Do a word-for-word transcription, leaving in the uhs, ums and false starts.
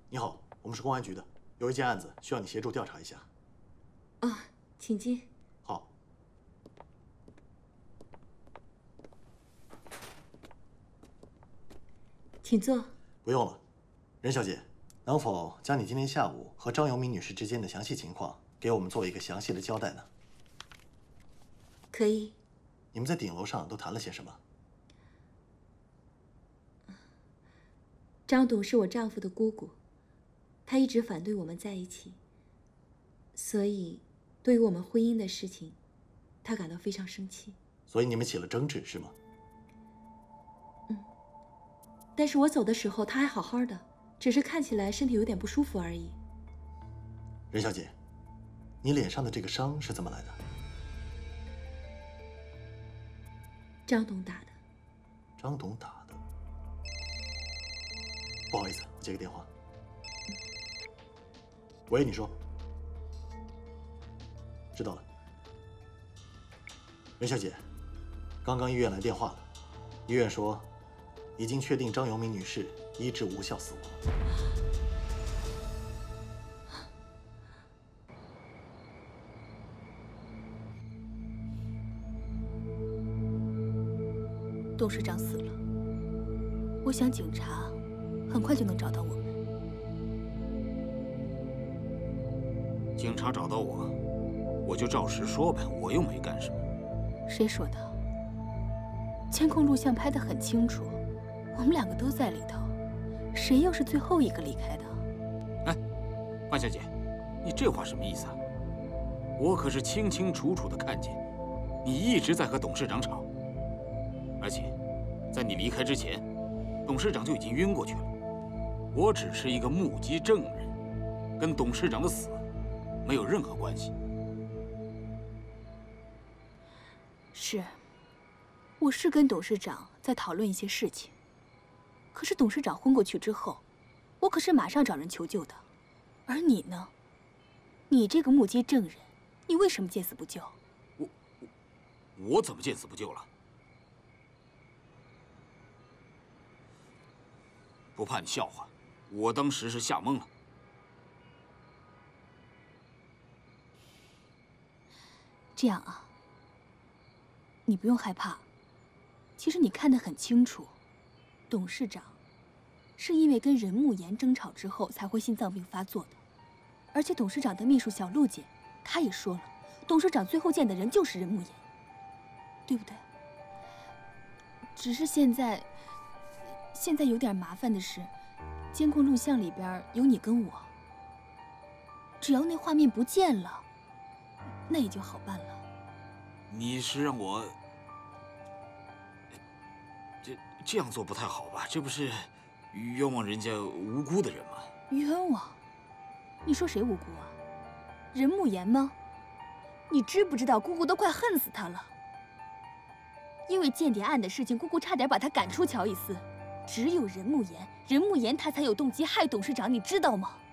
你好，我们是公安局的，有一件案子需要你协助调查一下。 啊，请进。 好。 请坐。 不用了，任小姐，能否将你今天下午和张永敏女士之间的详细情况给我们做一个详细的交代呢？ 可以。 你们在顶楼上都谈了些什么？ 张董是我丈夫的姑姑，她一直反对我们在一起，所以对于我们婚姻的事情，她感到非常生气。 所以你们起了争执是吗？ 嗯。但是我走的时候，她还好好的，只是看起来身体有点不舒服而已。 任小姐，你脸上的这个伤是怎么来的？ 张董打的。 张董打的。不好意思，我接个电话。喂，你说。知道了。任小姐，刚刚医院来电话了，医院说已经确定张永敏女士医治无效死亡。 董事长死了，我想警察很快就能找到我们。 警察找到我，我就照实说呗，我又没干什么。 谁说的？监控录像拍得很清楚，我们两个都在里头，谁又是最后一个离开的？ 哎，万小姐，你这话什么意思啊？我可是清清楚楚地看见，你一直在和董事长吵。而且，在你离开之前，董事长就已经晕过去了。我只是一个目击证人，跟董事长的死没有任何关系。 是，我是跟董事长在讨论一些事情。可是董事长昏过去之后，我可是马上找人求救的。而你呢？你这个目击证人，你为什么见死不救？ 我我我怎么见死不救了？不怕你笑话，我当时是吓懵了。 这样啊，你不用害怕。其实你看得很清楚，董事长是因为跟任慕言争吵之后才会心脏病发作的。而且董事长的秘书小璐姐，她也说了，董事长最后见的人就是任慕言，对不对？只是现在。现在有点麻烦的是，监控录像里边有你跟我。只要那画面不见了，那也就好办了。 你是让我这这样做不太好吧？这不是冤枉人家无辜的人吗？ 冤枉？你说谁无辜啊？任慕言吗？你知不知道姑姑都快恨死他了？因为间谍案的事情，姑姑差点把他赶出乔伊斯。只有任慕言，任慕言他才有动机害董事长，你知道吗？